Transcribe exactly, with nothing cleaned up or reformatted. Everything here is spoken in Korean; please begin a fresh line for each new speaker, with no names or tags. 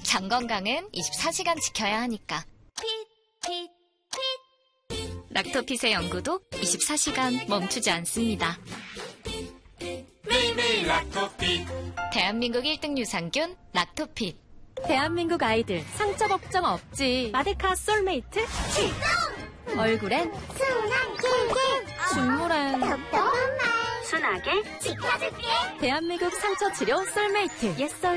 장 건강은 이십사 시간 지켜야 하니까.
핏, 핏, 핏.
락토핏의 연구도 이십사 시간 멈추지 않습니다.
매일매일 락토핏.
대한민국 일 등 유산균 락토핏.
대한민국 아이들 상처 걱정 없지. 마데카 솔메이트 출동! 얼굴엔
순한 꿀꿀,
중물엔
똑똑한 말
순하게
지켜줄게.
대한민국 상처 치료 솔메이트 옛썰